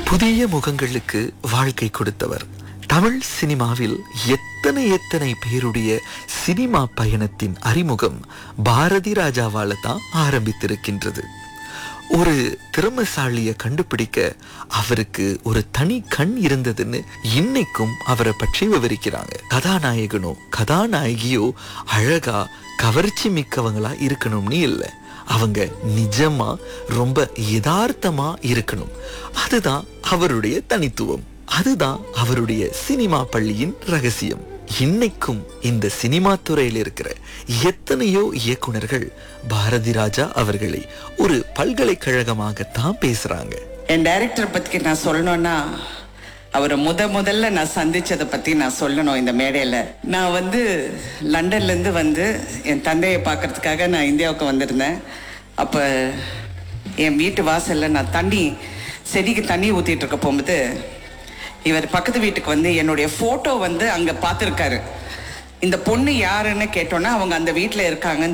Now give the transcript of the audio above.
புதிய முகங்களுக்கு வாழ்க்கை கொடுத்தவர். தமிழ் சினிமாவில் எத்தனை எத்தனை பேருடைய சினிமா பயணத்தின் அறிமுகம் பாரதி ராஜாவால தான் ஆரம்பித்திருக்கின்றது. ஒரு திறமைசாலிய கண்டுபிடிக்க அவருக்கு ஒரு தனி கண் இருந்ததுன்னு இன்னைக்கும் அவரை பற்றி விவரிக்கிறாங்க. கதாநாயகனோ கதாநாயகியோ அழகா கவர்ச்சி மிக்கவங்களா இருக்கணும்னு இல்லை, அவங்க நிஜமா ரொம்ப யதார்த்தமா இருக்கணும். அதுதான் அவருடைய தனித்துவம், அதுதான் அவருடைய சினிமா பள்ளியின் ரகசியம். இன்னைக்கும் இந்த சினிமா துறையில் இருக்கிற எத்தனையோ இயக்குனர்கள் பாரதி ராஜா அவர்களை ஒரு பல்கலைக்கழகமாகத்தான் பேசுறாங்க. என் டைரக்டர் பத்தி நான் சொல்லணும்னா, அவரை முதல்ல நான் சந்திச்சதை பத்தி நான் சொல்லணும் இந்த மேடையில. நான் லண்டன்ல இருந்து என் தந்தையை பார்க்கறதுக்காக நான் இந்தியாவுக்கு வந்திருந்தேன். அப்ப என் வீட்டு வாசல்ல நான் செடிக்கு தண்ணி ஊத்திட்டு இருக்க போகும்போது இவர் பக்கத்து வீட்டுக்கு என்னுடைய போட்டோ அங்க பார்த்துருக்காரு. இந்த பொண்ணு யாருன்னு கேட்டோன்னா அவங்க அந்த வீட்டில் இருக்காங்கன்னு